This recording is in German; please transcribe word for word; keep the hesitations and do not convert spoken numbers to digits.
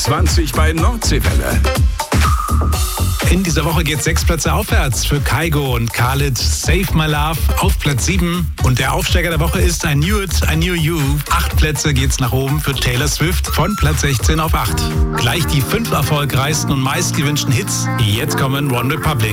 zwanzig bei Nordseewelle. In dieser Woche geht sechs Plätze aufwärts für Kygo und Khalid. Save My Love auf Platz sieben. Und der Aufsteiger der Woche ist I Knew It, I Knew You. Acht Plätze geht's nach oben für Taylor Swift von Platz sechzehn auf acht. Gleich die fünf erfolgreichsten und meistgewünschten Hits. Jetzt kommen One Republic.